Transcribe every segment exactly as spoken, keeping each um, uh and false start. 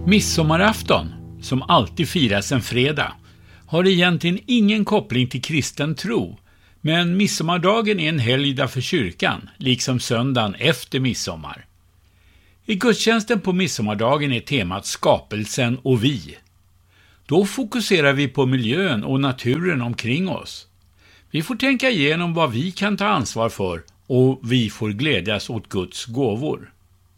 Midsommarafton, som alltid firas en fredag, har egentligen ingen koppling till kristen tro, men midsommardagen är en helgdag för kyrkan, liksom söndagen efter midsommar. I gudstjänsten på midsommardagen är temat skapelsen och vi. Då fokuserar vi på miljön och naturen omkring oss. Vi får tänka igenom vad vi kan ta ansvar för och vi får glädjas åt Guds gåvor.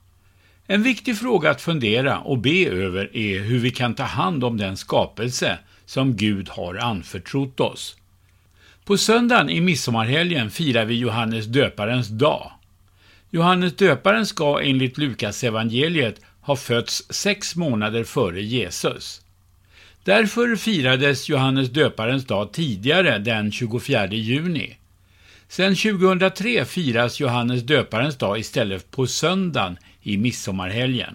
En viktig fråga att fundera och be över är hur vi kan ta hand om den skapelse som Gud har anförtrott oss. På söndagen i midsommarhelgen firar vi Johannes döparens dag. Johannes döparen ska enligt Lukas evangeliet ha fötts sex månader före Jesus. Därför firades Johannes döparens dag tidigare den tjugofjärde juni. Sedan tjugohundratre firas Johannes döparens dag istället på söndagen i midsommarhelgen.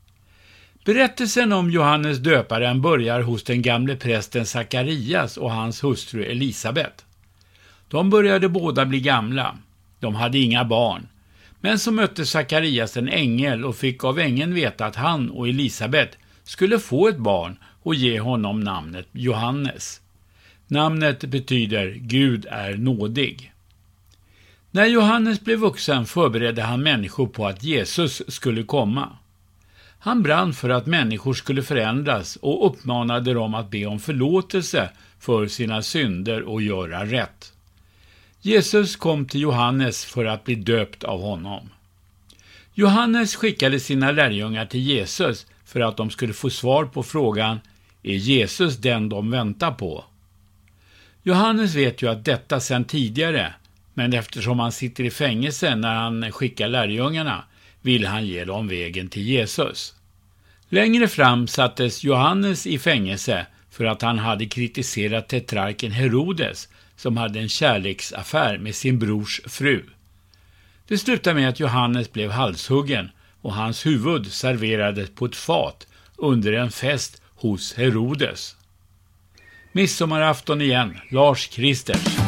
Berättelsen om Johannes döparen börjar hos den gamle prästen Sakarias och hans hustru Elisabet. De började båda bli gamla. De hade inga barn. Men så mötte Sakarias en ängel och fick av ängeln veta att han och Elisabet skulle få ett barn och ge honom namnet Johannes. Namnet betyder Gud är nådig. När Johannes blev vuxen förberedde han människor på att Jesus skulle komma. Han brann för att människor skulle förändras och uppmanade dem att be om förlåtelse för sina synder och göra rätt. Jesus kom till Johannes för att bli döpt av honom. Johannes skickade sina lärjungar till Jesus för att de skulle få svar på frågan: är Jesus den de väntar på? Johannes vet ju att detta sedan tidigare, men eftersom han sitter i fängelse när han skickar lärjungarna vill han ge dem vägen till Jesus. Längre fram sattes Johannes i fängelse för att han hade kritiserat tetrarken Herodes som hade en kärleksaffär med sin brors fru. Det slutade med att Johannes blev halshuggen och hans huvud serverades på ett fat under en fest hos Herodes. Midsommarafton igen, Lars Kristers.